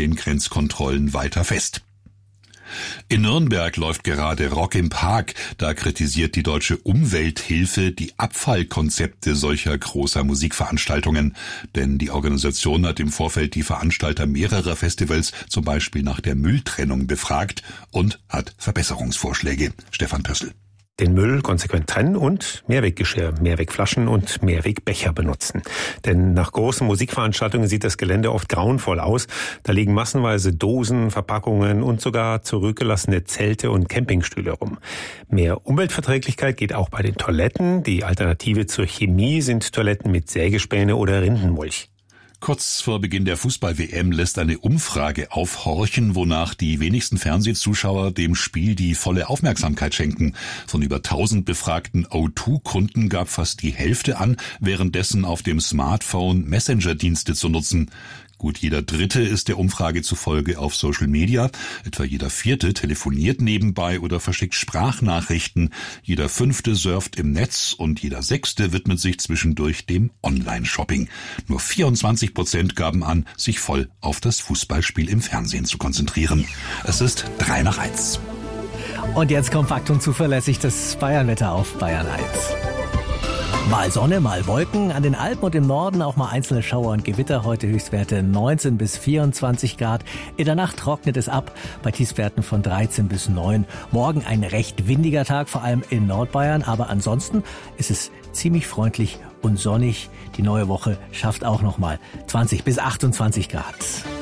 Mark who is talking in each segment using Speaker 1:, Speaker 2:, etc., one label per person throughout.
Speaker 1: den Grenzkontrollen weiter fest. In Nürnberg läuft gerade Rock im Park. Da kritisiert die Deutsche Umwelthilfe die Abfallkonzepte solcher großer Musikveranstaltungen. Denn die Organisation hat im Vorfeld die Veranstalter mehrerer Festivals zum Beispiel nach der Mülltrennung befragt und hat Verbesserungsvorschläge. Stefan Pössl.
Speaker 2: Den Müll konsequent trennen und Mehrweggeschirr, Mehrwegflaschen und Mehrwegbecher benutzen. Denn nach großen Musikveranstaltungen sieht das Gelände oft grauenvoll aus. Da liegen massenweise Dosen, Verpackungen und sogar zurückgelassene Zelte und Campingstühle rum. Mehr Umweltverträglichkeit geht auch bei den Toiletten. Die Alternative zur Chemie sind Toiletten mit Sägespäne oder Rindenmulch.
Speaker 1: Kurz vor Beginn der Fußball-WM lässt eine Umfrage aufhorchen, wonach die wenigsten Fernsehzuschauer dem Spiel die volle Aufmerksamkeit schenken. Von über 1000 befragten O2-Kunden gab fast die Hälfte an, währenddessen auf dem Smartphone Messenger-Dienste zu nutzen. Gut jeder Dritte ist der Umfrage zufolge auf Social Media, etwa jeder Vierte telefoniert nebenbei oder verschickt Sprachnachrichten, jeder Fünfte surft im Netz und jeder Sechste widmet sich zwischendurch dem Online-Shopping. Nur 24% gaben an, sich voll auf das Fußballspiel im Fernsehen zu konzentrieren. Es ist 3:1.
Speaker 3: Und jetzt kommt Fakt und zuverlässig das Bayernwetter auf Bayern 1. Mal Sonne, mal Wolken, an den Alpen und im Norden auch mal einzelne Schauer und Gewitter. Heute Höchstwerte 19 bis 24 Grad. In der Nacht trocknet es ab bei Tiefstwerten von 13 bis 9. Morgen ein recht windiger Tag, vor allem in Nordbayern. Aber ansonsten ist es ziemlich freundlich und sonnig. Die neue Woche schafft auch nochmal 20 bis 28 Grad.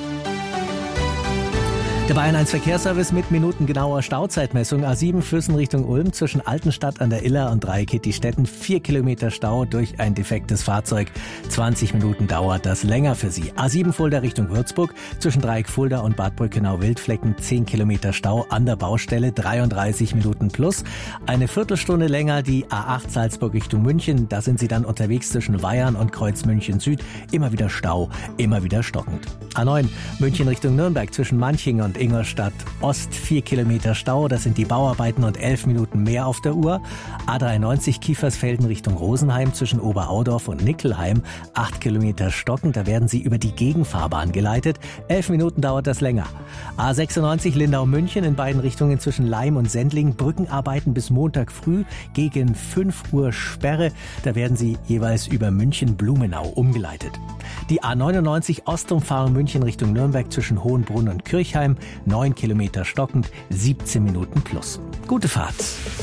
Speaker 3: Der Bayern 1 Verkehrsservice mit minutengenauer Stauzeitmessung. A7 Füssen Richtung Ulm zwischen Altenstadt an der Iller und Dreieck-Kittistetten. 4 Kilometer Stau durch ein defektes Fahrzeug. 20 Minuten dauert das länger für Sie. A7 Fulda Richtung Würzburg zwischen Dreieck Fulda und Bad Brückenau-Wildflecken. 10 Kilometer Stau an der Baustelle. 33 Minuten plus. Eine Viertelstunde länger die A8 Salzburg Richtung München. Da sind Sie dann unterwegs zwischen Weyarn und Kreuz München Süd. Immer wieder Stau, immer wieder stockend. A9 München Richtung Nürnberg zwischen Manching und Ingolstadt Ost 4 Kilometer Stau, das sind die Bauarbeiten und 11 Minuten mehr auf der Uhr. A93 Kiefersfelden Richtung Rosenheim zwischen Oberaudorf und Nickelheim 8 Kilometer stockend, da werden Sie über die Gegenfahrbahn geleitet. 11 Minuten dauert das länger. A96 Lindau-München in beiden Richtungen zwischen Laim und Sendling, Brückenarbeiten bis Montag früh gegen 5 Uhr Sperre, da werden Sie jeweils über München-Blumenau umgeleitet. Die A99 Ostumfahrung München Richtung Nürnberg zwischen Hohenbrunn und Kirchheim 9 Kilometer stockend, 17 Minuten plus. Gute Fahrt.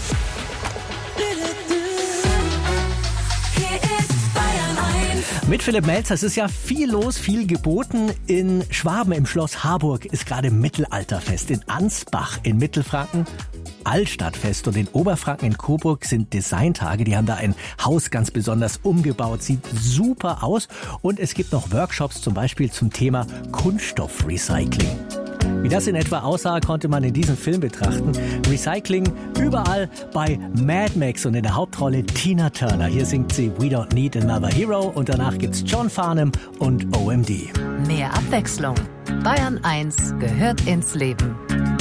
Speaker 3: Mit Philipp Melzer, es ist ja viel los, viel geboten. In Schwaben im Schloss Harburg ist gerade Mittelalterfest. In Ansbach in Mittelfranken Altstadtfest und in Oberfranken in Coburg sind Designtage. Die haben da ein Haus ganz besonders umgebaut, sieht super aus. Und es gibt noch Workshops zum Beispiel zum Thema Kunststoffrecycling. Wie das in etwa aussah, konnte man in diesem Film betrachten. Recycling überall bei Mad Max und in der Hauptrolle Tina Turner. Hier singt sie We Don't Need Another Hero und danach gibt's John Farnham und OMD.
Speaker 4: Mehr Abwechslung. Bayern 1 gehört ins Leben.